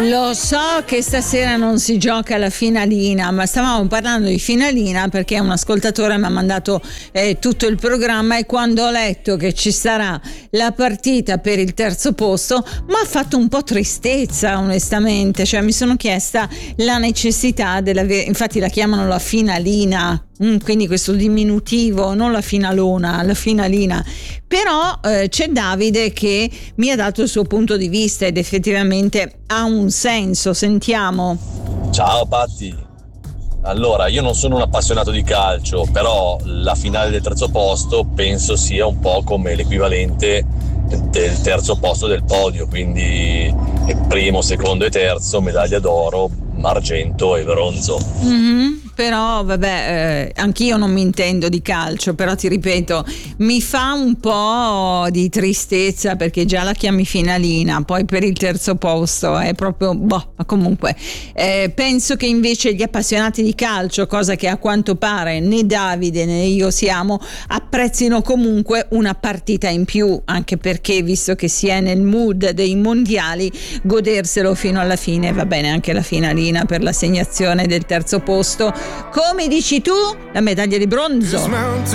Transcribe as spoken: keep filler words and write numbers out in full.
Lo so che stasera non si gioca la finalina, ma stavamo parlando di finalina perché un ascoltatore mi ha mandato eh, tutto il programma, e quando ho letto che ci sarà la partita per il terzo posto mi ha fatto un po' tristezza, onestamente. Cioè mi sono chiesta la necessità della, infatti la chiamano la finalina, Mm, quindi questo diminutivo, non la finalona, la finalina. Però eh, c'è Davide che mi ha dato il suo punto di vista ed effettivamente ha un senso. Sentiamo. Ciao Patti. Allora, io non sono un appassionato di calcio, però la finale del terzo posto penso sia un po' come l'equivalente del terzo posto del podio, quindi primo, secondo e terzo, medaglia d'oro, argento e bronzo. Mm-hmm. Però vabbè, eh, anch'io non mi intendo di calcio, però ti ripeto, mi fa un po' di tristezza perché già la chiami finalina, poi per il terzo posto è proprio boh. Ma comunque eh, penso che invece gli appassionati di calcio, cosa che a quanto pare né Davide né io siamo, apprezzino comunque una partita in più, anche perché visto che si è nel mood dei mondiali, goderselo fino alla fine. Va bene anche la finalina per l'assegnazione del terzo posto, come dici tu, la medaglia di bronzo.